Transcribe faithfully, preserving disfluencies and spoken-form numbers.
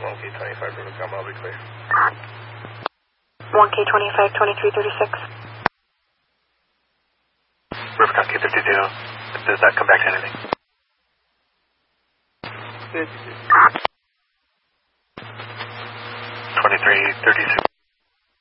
one K twenty-five, Rubicon, I'll be clear. one K twenty-five, twenty-three thirty-six. Rubicon K fifty-two, does that come back to anything? twenty-three thirty-six.